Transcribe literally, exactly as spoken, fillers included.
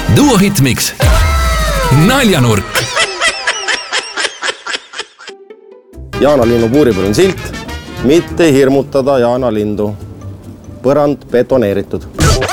Duo Hitmix. Naljanurk. Jaana linnu puuri peal on silt. Mitte hirmutada Jaana lindu. Põrand betoneeritud.